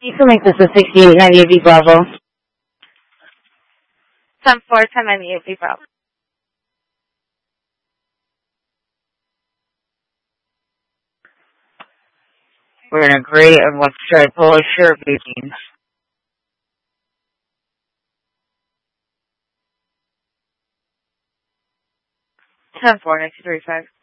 You can make this a 6898B Bravo. 10-4, 1098B Bravo. We're in a gray and white stripe polo shirt, jeans. 10-4, next 35.